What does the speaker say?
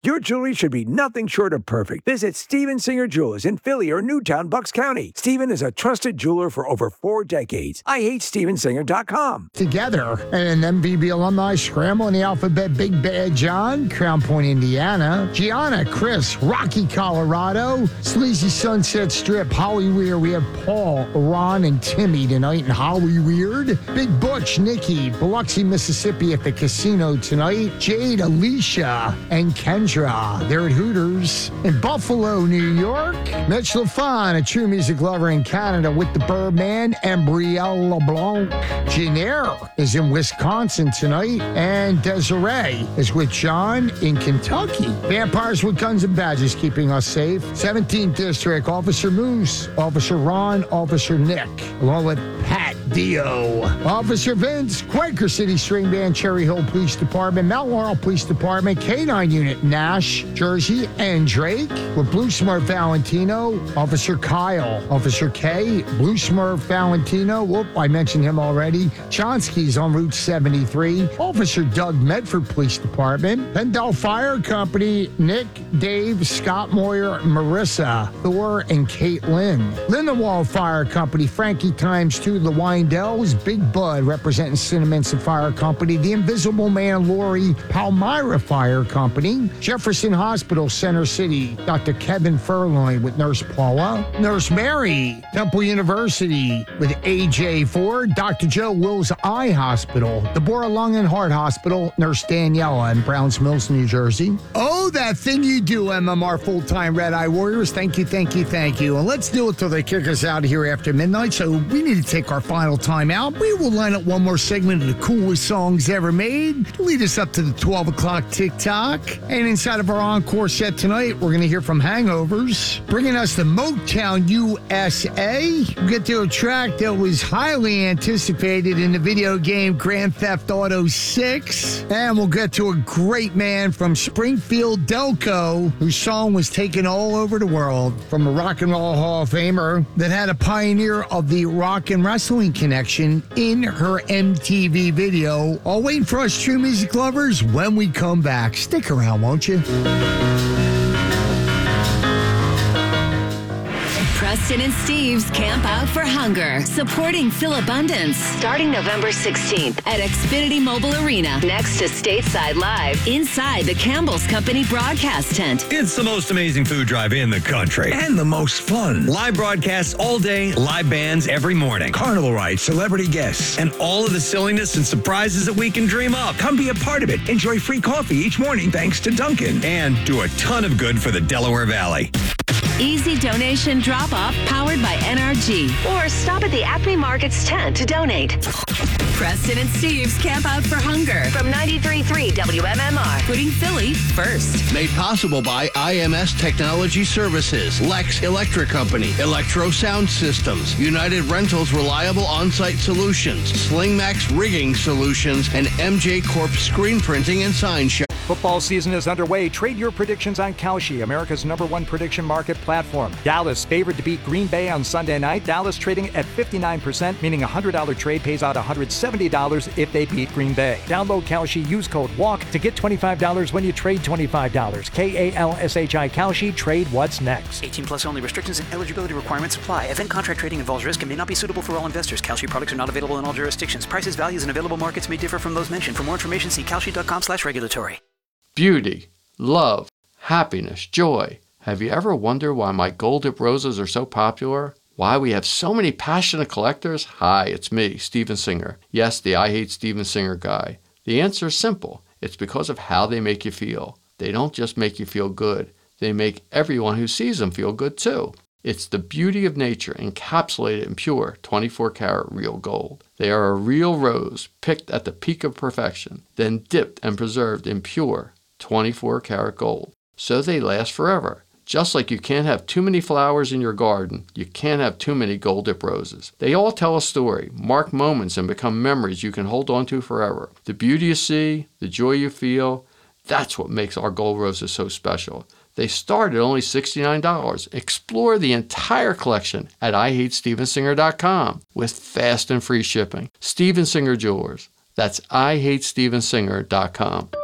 Your jewelry should be nothing short of perfect. Visit Steven Singer Jewelers in Philly or Newtown, Bucks County. Steven is a trusted jeweler for over 4 decades. IHateStevenSinger.com. Together, and an MVB alumni scramble in the alphabet. Big Bad John, Crown Point, Indiana. Gianna, Chris, Rocky, Colorado. Sleazy Sunset Strip, Hollyweird. We have Paul, Ron, and Timmy tonight in Hollyweird. Big Butch, Nikki, Biloxi, Mississippi at the casino tonight. Jade, Alicia, and Kendra. They're at Hooters. In Buffalo, New York. Mitch LaFon, a true music lover in Canada with the Birdman, and Brielle LeBlanc. Jenner is in Wisconsin tonight. And Desiree is with John in Kentucky. Vampires with Guns and Badges keeping us safe. 17th District, Officer Moose, Officer Ron, Officer Nick, along with Pat Dio. Officer Vince, Quaker City String Band, Cherry Hill Police Department, Mount Laurel Police Department, K-9 Unit, Nash, Jersey, and Drake. With Blue Smurf Valentino, Officer Kyle, Officer K, Blue Smurf Valentino, whoop, I mentioned him already. Chonsky's on Route 73. Officer Doug Medford Police Department, Pendel Fire Company, Nick, Dave, Scott Moyer, Marissa, Thor, and Caitlin. Lindenwald Fire Company, Frankie Times 2, the Windells, Big Bud representing Cinnamons Fire Company, The Invisible Man, Lori, Palmyra Fire Company, Jefferson Hospital, Center City, Dr. Kevin Furloin with Nurse Paula, Nurse Mary, Temple University with AJ Ford, Dr. Joe Wills Eye Hospital, Deborah Lung and Heart Hospital, Nurse Daniela in Browns Mills, New Jersey. Oh, that thing you do, MMR Full-Time Red Eye Warriors. Thank you, thank you, thank you. And let's do it till they kick us out here after midnight. So we need to take our final time out. We will line up one more segment of the coolest songs ever made to lead us up to the 12 o'clock TikTok. And inside of our encore set tonight, we're going to hear from Hangovers, bringing us to Motown USA. We'll get to a track that was highly anticipated in the video game Grand Theft Auto 6. And we'll get to a great man from Springfield, Delco, whose song was taken all over the world, from a Rock and Roll Hall of Famer that had a pioneer of the rock and wrestling connection in her MTV video. All waiting for us true music lovers when we come back. Stick around, won't you? Preston and Steve's Camp Out for Hunger, supporting Philabundance, starting November 16th at Xfinity Mobile Arena, next to Stateside Live, inside the Campbell's Company broadcast tent. It's the most amazing food drive in the country. And the most fun. Live broadcasts all day, live bands every morning. Carnival rides, celebrity guests, and all of the silliness and surprises that we can dream up. Come be a part of it. Enjoy free coffee each morning thanks to Dunkin'. And do a ton of good for the Delaware Valley. Easy donation drop-off powered by NRG. Or stop at the Acme Markets tent to donate. Preston and Steve's Camp Out for Hunger from 93.3 WMMR. Putting Philly first. Made possible by IMS Technology Services, Lex Electric Company, Electro Sound Systems, United Rentals Reliable On-Site Solutions, Slingmax Rigging Solutions, and MJ Corp Screen Printing and Sign Shop. Football season is underway. Trade your predictions on Kalshi, America's #1 prediction market platform. Dallas favored to beat Green Bay on Sunday night. Dallas trading at 59%, meaning a $100 trade pays out $170 if they beat Green Bay. Download Kalshi, use code WALK to get $25 when you trade $25. KALSHI Kalshi, trade what's next. 18 plus only. Restrictions and eligibility requirements apply. Event contract trading involves risk and may not be suitable for all investors. Kalshi products are not available in all jurisdictions. Prices, values, and available markets may differ from those mentioned. For more information, see kalshi.com/regulatory. Beauty, love, happiness, joy. Have you ever wondered why my gold dip roses are so popular? Why we have so many passionate collectors? Hi, it's me, Steven Singer. Yes, the I Hate Steven Singer guy. The answer is simple. It's because of how they make you feel. They don't just make you feel good. They make everyone who sees them feel good too. It's the beauty of nature encapsulated in pure 24-karat real gold. They are a real rose picked at the peak of perfection, then dipped and preserved in pure 24-karat gold. So they last forever. Just like you can't have too many flowers in your garden, you can't have too many gold dip roses. They all tell a story, mark moments, and become memories you can hold on to forever. The beauty you see, the joy you feel, that's what makes our gold roses so special. They start at only $69. Explore the entire collection at IHateStevenSinger.com with fast and free shipping. Steven Singer Jewelers. That's IHateStevenSinger.com.